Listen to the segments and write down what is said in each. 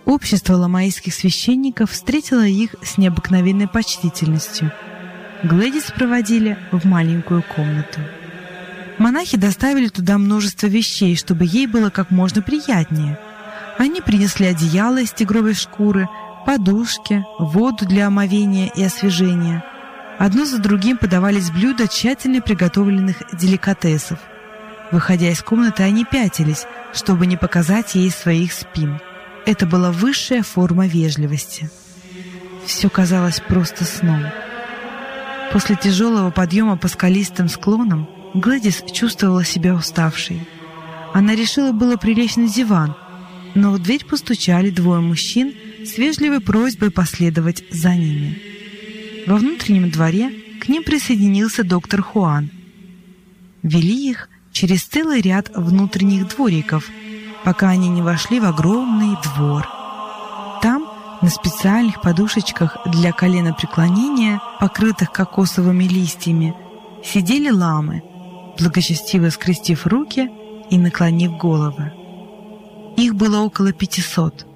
Общество ламаистских священников встретило их с необыкновенной почтительностью. Глэдис проводили в маленькую комнату. Монахи доставили туда множество вещей, чтобы ей было как можно приятнее. Они принесли одеяло из тигровой шкуры, подушки, воду для омовения и освежения. Одно за другим подавались блюда тщательно приготовленных деликатесов. Выходя из комнаты, они пятились, чтобы не показать ей своих спин. Это была высшая форма вежливости. Все казалось просто сном. После тяжелого подъема по скалистым склонам Глэдис чувствовала себя уставшей. Она решила было прилечь на диван, но в дверь постучали двое мужчин с вежливой просьбой последовать за ними. Во внутреннем дворе к ним присоединился доктор Хуан. Вели их через целый ряд внутренних двориков, пока они не вошли в огромный двор. Там, на специальных подушечках для коленопреклонения, покрытых кокосовыми листьями, сидели ламы, благочестиво скрестив руки и наклонив головы. Их было около 500.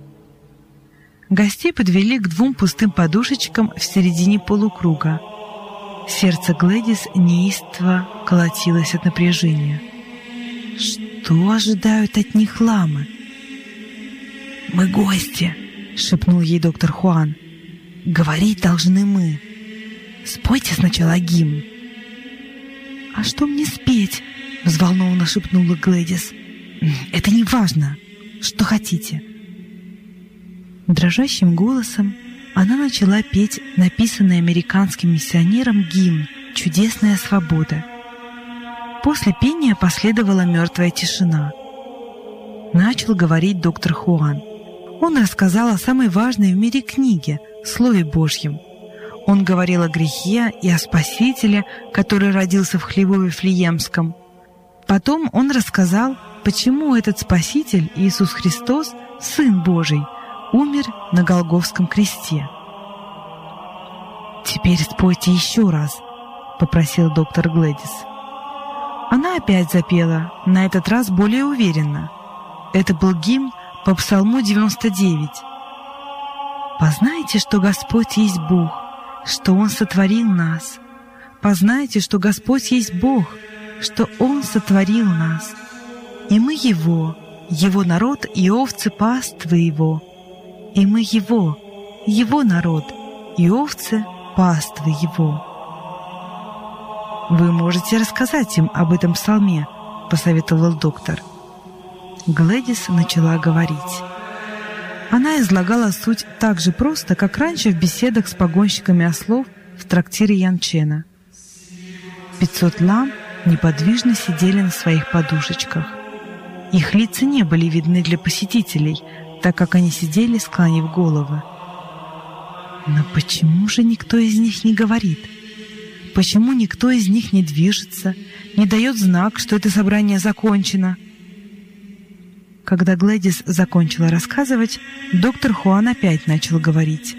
Гостей подвели к двум пустым подушечкам в середине полукруга. Сердце Глэдис неистово колотилось от напряжения. Что ожидают от них ламы? «Мы гости», — шепнул ей доктор Хуан. «Говорить должны мы. Спойте сначала гимн». «А что мне спеть?» — взволнованно шепнула Глэдис. «Это не важно. Что хотите». Дрожащим голосом она начала петь написанный американским миссионером гимн «Чудесная свобода». После пения последовала мертвая тишина. Начал говорить доктор Хуан. Он рассказал о самой важной в мире книге «Слове Божьем». Он говорил о грехе и о Спасителе, который родился в хлеву Вифлеемском. Потом он рассказал, почему этот Спаситель, Иисус Христос, Сын Божий, умер на Голгофском кресте. «Теперь спойте еще раз», — попросил доктор Глэдис. Она опять запела, на этот раз более уверенно. Это был гимн по Псалму 99. «Познайте, что Господь есть Бог, что Он сотворил нас. Познайте, что Господь есть Бог, что Он сотворил нас. И мы Его, Его народ и овцы паствы Его. И мы Его народ и овцы паствы Его». «Вы можете рассказать им об этом псалме», — посоветовал доктор. Глэдис начала говорить. Она излагала суть так же просто, как раньше в беседах с погонщиками ослов в трактире Янчена. 500 лам неподвижно сидели на своих подушечках. Их лица не были видны для посетителей, так как они сидели, склонив головы. Но почему же никто из них не говорит? Почему никто из них не движется, не дает знак, что это собрание закончено? Когда Глэдис закончила рассказывать, доктор Хуан опять начал говорить.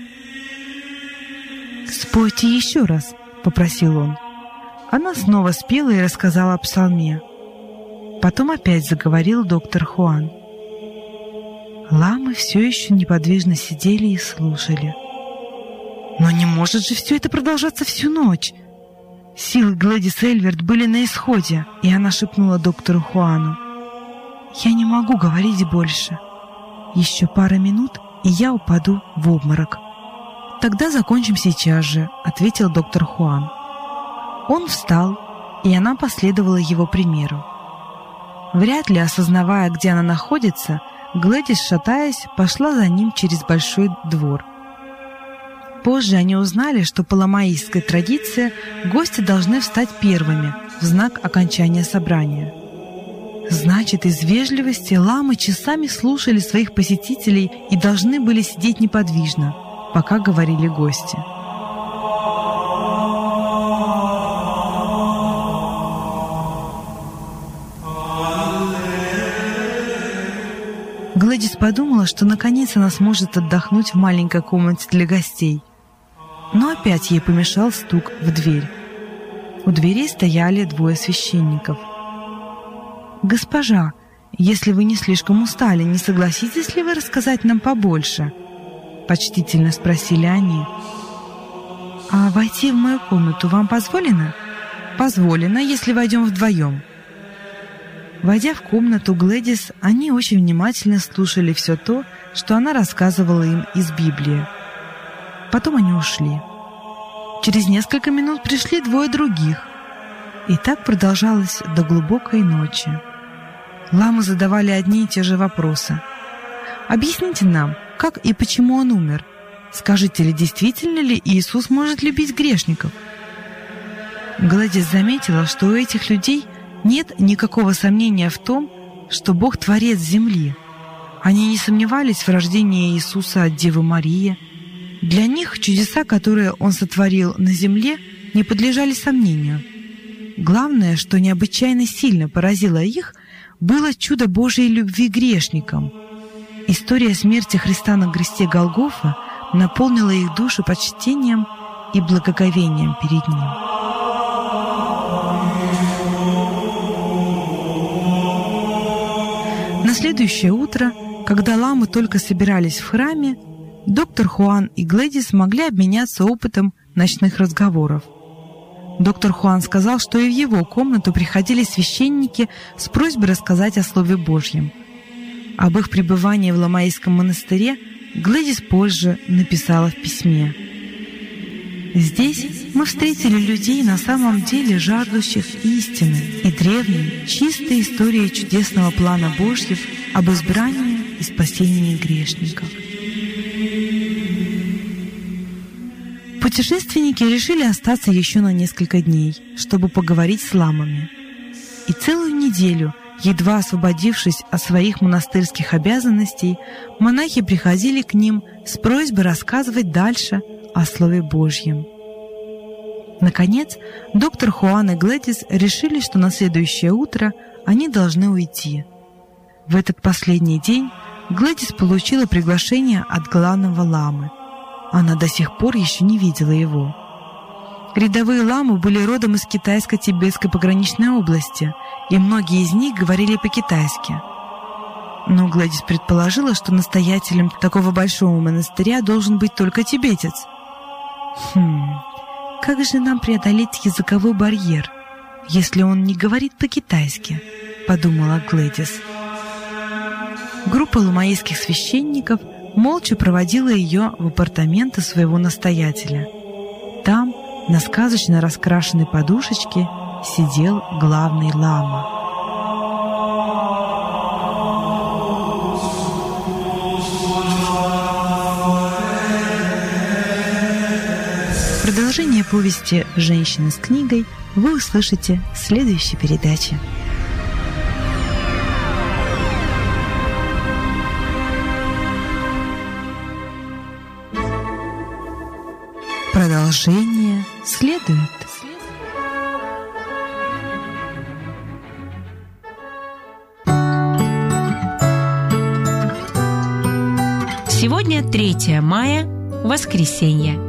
«Спойте еще раз», — попросил он. Она снова спела и рассказала о псалме. Потом опять заговорил доктор Хуан. Ламы все еще неподвижно сидели и слушали. «Но не может же все это продолжаться всю ночь!» Силы Глэдис Эльверт были на исходе, и она шепнула доктору Хуану. «Я не могу говорить больше. Еще пара минут, и я упаду в обморок». «Тогда закончим сейчас же», — ответил доктор Хуан. Он встал, и она последовала его примеру. Вряд ли осознавая, где она находится, Глэдис, шатаясь, пошла за ним через большой двор. Позже они узнали, что по ламаистской традиции гости должны встать первыми в знак окончания собрания. Значит, из вежливости ламы часами слушали своих посетителей и должны были сидеть неподвижно, пока говорили гости. Глэдис подумала, что наконец она сможет отдохнуть в маленькой комнате для гостей. Но опять ей помешал стук в дверь. У дверей стояли двое священников. «Госпожа, «Если вы не слишком устали, не согласитесь ли вы рассказать нам побольше?» — почтительно спросили они. «А войти в мою комнату вам позволено?» «Позволено, если войдем вдвоем». Войдя в комнату Глэдис, они очень внимательно слушали все то, что она рассказывала им из Библии. Потом они ушли. Через несколько минут пришли двое других. И так продолжалось до глубокой ночи. Ламы задавали одни и те же вопросы. «Объясните нам, как и почему он умер? Скажите ли, действительно ли Иисус может любить грешников?» Глэдис заметила, что у этих людей нет никакого сомнения в том, что Бог творец земли. Они не сомневались в рождении Иисуса от Девы Марии. Для них чудеса, которые Он сотворил на земле, не подлежали сомнению. Главное, что необычайно сильно поразило их, было чудо Божьей любви к грешникам. История смерти Христа на кресте Голгофа наполнила их души почтением и благоговением перед Ним. На следующее утро, когда ламы только собирались в храме, доктор Хуан и Глэдис могли обменяться опытом ночных разговоров. Доктор Хуан сказал, что и в его комнату приходили священники с просьбой рассказать о Слове Божьем. Об их пребывании в Ламаистском монастыре Глэдис позже написала в письме. «Здесь мы встретили людей, на самом деле жаждущих истины и древней, чистой истории чудесного плана Божьего об избрании и спасении грешников». Путешественники решили остаться еще на несколько дней, чтобы поговорить с ламами. И целую неделю, едва освободившись от своих монастырских обязанностей, монахи приходили к ним с просьбой рассказывать дальше о Слове Божьем. Наконец, доктор Хуан и Глэдис решили, что на следующее утро они должны уйти. В этот последний день Глэдис получила приглашение от главного ламы. Она до сих пор еще не видела его. Рядовые ламы были родом из китайско-тибетской пограничной области, и многие из них говорили по-китайски. Но Глэдис предположила, что настоятелем такого большого монастыря должен быть только тибетец. Как же нам преодолеть языковой барьер, если он не говорит по-китайски? Подумала Глэдис. Группа ламаистских священников молча проводила ее в апартаменты своего настоятеля. Там, на сказочно раскрашенной подушечке, сидел главный лама. Продолжение повести «Женщина с книгой» вы услышите в следующей передаче. Продолжение следует. Сегодня 3 мая, воскресенье.